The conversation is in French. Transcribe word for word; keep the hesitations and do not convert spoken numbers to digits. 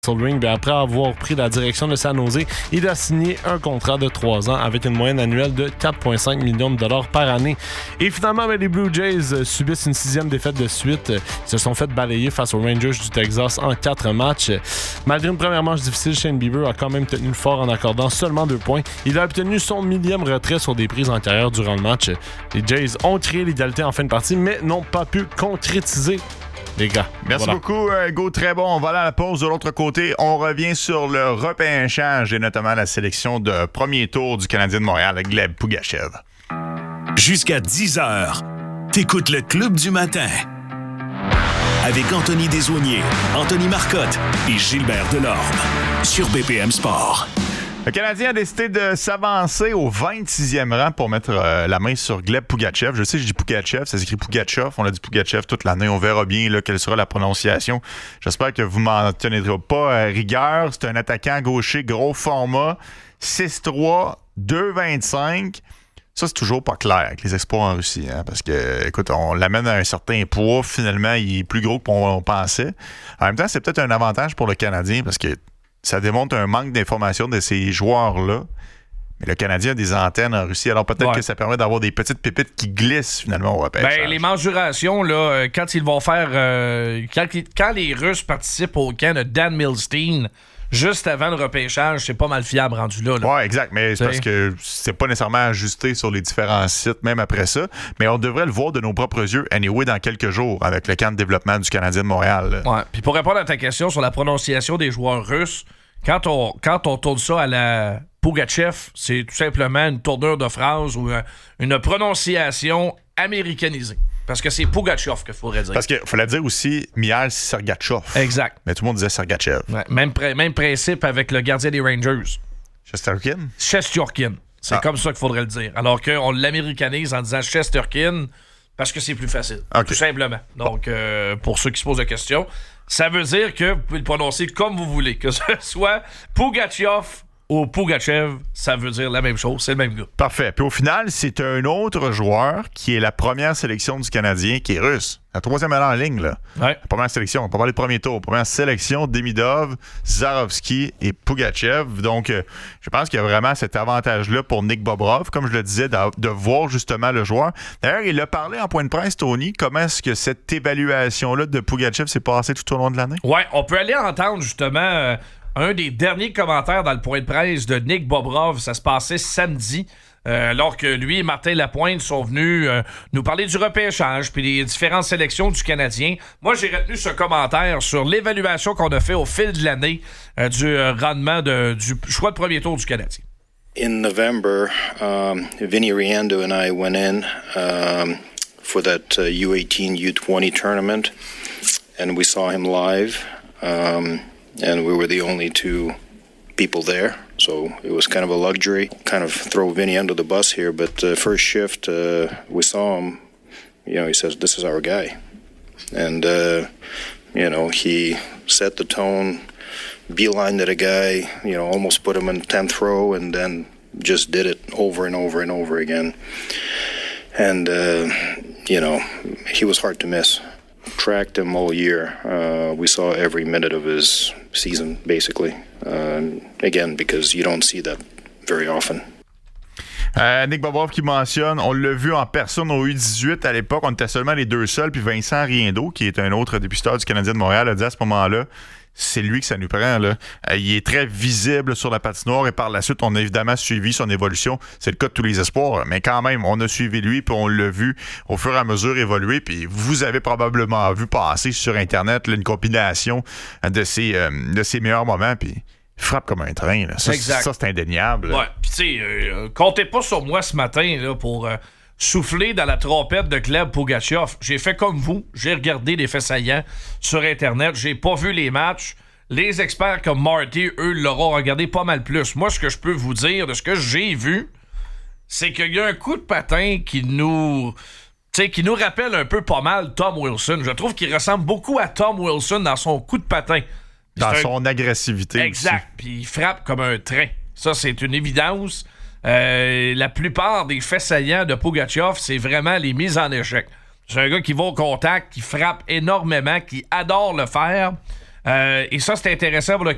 sur le ring, bien, après avoir pris la direction de San Jose, il a signé un contrat de trois ans avec une moyenne annuelle de quatre virgule cinq millions de dollars par année. Et finalement, bien, les Blue Jays euh, subissent une sixième défaite de suite. Ils se sont fait balayer face aux Rangers du Texas en quatre matchs. Malgré une première manche difficile, Shane Bieber a quand même tenu le fort en accordant seulement deux points. Il a obtenu son millième retrait sur des prises en carrière durant le match. Les Jays ont créé l'égalité en fin de partie, mais n'ont pas pu concrétiser. Les gars, merci voilà. beaucoup, Hugo. Très bon. On va aller à la pause. De l'autre côté, on revient sur le repêchage et notamment la sélection de premier tour du Canadien de Montréal avec Gleb Pougachev. Jusqu'à dix heures, t'écoutes le Club du matin avec Anthony Desaulniers, Anthony Marcotte et Gilbert Delorme sur B P M Sport. Le Canadien a décidé de s'avancer au vingt-sixième rang pour mettre euh, la main sur Gleb Pougachev. Je sais, je dis Pougachev, ça s'écrit Pougachev. On a dit Pougachev toute l'année. On verra bien là, quelle sera la prononciation. J'espère que vous m'en tiendrez pas à rigueur. C'est un attaquant gaucher, gros format, six trois, deux vingt-cinq. Ça, c'est toujours pas clair avec les exploits en Russie. Hein, parce que, écoute, on l'amène à un certain poids. Finalement, il est plus gros qu'on pensait. En même temps, c'est peut-être un avantage pour le Canadien parce que ça démontre un manque d'information de ces joueurs-là. Mais le Canadien a des antennes en Russie. Alors peut-être ouais. que ça permet d'avoir des petites pépites qui glissent finalement au repêchage. Ben, les mensurations, là, quand ils vont faire... Euh, quand, quand les Russes participent au camp de Dan Milstein, juste avant le repêchage, c'est pas mal fiable rendu là. là. Oui, exact. Mais c'est parce que c'est pas nécessairement ajusté sur les différents sites, même après ça. Mais on devrait le voir de nos propres yeux, anyway, dans quelques jours, avec le camp de développement du Canadien de Montréal. Ouais. Puis pour répondre à ta question sur la prononciation des joueurs russes, quand on, quand on tourne ça à la Pougachev, c'est tout simplement une tournure de phrase ou une prononciation américanisée. Parce que c'est Pougachev qu'il faudrait dire. Parce qu'il fallait dire aussi Mihail Sergachev. Exact. Mais tout le monde disait Sergachev. Ouais, même, pr- même principe avec le gardien des Rangers. Shesterkin? Shesterkin. C'est ah. comme ça qu'il faudrait le dire. Alors qu'on l'américanise en disant Shesterkin parce que c'est plus facile. Okay. Tout simplement. Donc, bon. euh, pour ceux qui se posent la question, ça veut dire que vous pouvez le prononcer comme vous voulez. Que ce soit Pougachev ou Pougachev, ça veut dire la même chose, c'est le même gars. Parfait. Puis au final, c'est un autre joueur qui est la première sélection du Canadien, qui est russe. La troisième année en ligne, là. Ouais. La première sélection, on peut parler de premier tour. Première sélection, Demidov, Zarovski et Pougachev. Donc, euh, je pense qu'il y a vraiment cet avantage-là pour Nick Bobrov, comme je le disais, de, de voir justement le joueur. D'ailleurs, il a parlé en point de presse, Tony. Comment est-ce que cette évaluation-là de Pougachev s'est passée tout au long de l'année? Ouais, on peut aller entendre justement... Euh, un des derniers commentaires dans le point de presse de Nick Bobrov, ça se passait samedi, euh, alors que lui et Martin Lapointe sont venus euh, nous parler du repêchage puis des différentes sélections du Canadien. Moi, j'ai retenu ce commentaire sur l'évaluation qu'on a fait au fil de l'année euh, du euh, rendement de, du choix de premier tour du Canadien. In November, um, Vinny Riando and I went in um, for that uh, U eighteen, U twenty tournament, and we saw him live. Um, And we were the only two people there, so it was kind of a luxury. Kind of throw Vinny under the bus here, but uh, first shift, uh, we saw him, you know, he says, this is our guy. And, uh, you know, he set the tone, beelined at a guy, you know, almost put him in tenth row, and then just did it over and over and over again. And, uh, you know, he was hard to miss. Tracked him all year. Uh, we saw every minute of his season, basically. Uh, again, because you don't see that very often. Euh, Nick Bobrov qui mentionne, on l'a vu en personne au U dix-huit à l'époque, on était seulement les deux seuls, puis Vincent Riendo, qui est un autre dépisteur du Canadien de Montréal, a dit à ce moment-là, c'est lui que ça nous prend. Là. Euh, il est très visible sur la patinoire et par la suite, on a évidemment suivi son évolution. C'est le cas de tous les espoirs, mais quand même, on a suivi lui puis on l'a vu au fur et à mesure évoluer. Puis vous avez probablement vu passer sur Internet là, une compilation de ses, euh, de ses meilleurs moments. Puis il frappe comme un train. Là. Ça, exact. ça, c'est indéniable. Ouais, puis tu sais, euh, comptez pas sur moi ce matin là, pour... Euh... souffler dans la trompette de Gleb Pougachev. J'ai fait comme vous. J'ai regardé les faits saillants sur Internet. J'ai pas vu les matchs. Les experts comme Marty, eux, l'auront regardé pas mal plus. Moi, ce que je peux vous dire de ce que j'ai vu, c'est qu'il y a un coup de patin qui nous... Tu sais, qui nous rappelle un peu pas mal Tom Wilson. Je trouve qu'il ressemble beaucoup à Tom Wilson dans son coup de patin. Dans c'est son un... agressivité. Exact. Puis il frappe comme un train. Ça, c'est une évidence. Euh, la plupart des faits saillants de Pougachev, c'est vraiment les mises en échec. C'est un gars qui va au contact, qui frappe énormément, qui adore le faire. Euh, et ça, c'est intéressant pour le